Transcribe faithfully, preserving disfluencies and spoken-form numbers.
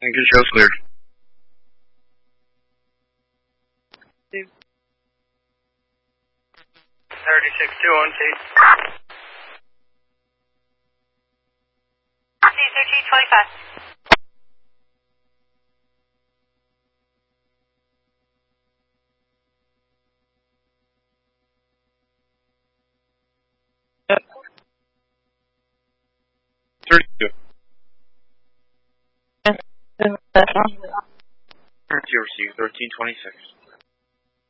Thank you, show's clear. thirty-six two one T. C thirteen twenty-five. thirty-two. Yes. Receive thirteen twenty-six.